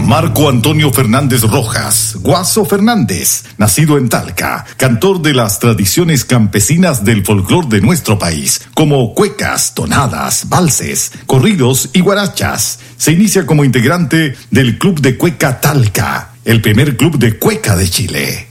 Marco Antonio Fernández Rojas, Guaso Fernández, nacido en Talca, cantor de las tradiciones campesinas del folclor de nuestro país, como cuecas, tonadas, valses, corridos y guarachas. Se inicia como integrante del Club de Cueca Talca, el primer club de cueca de Chile.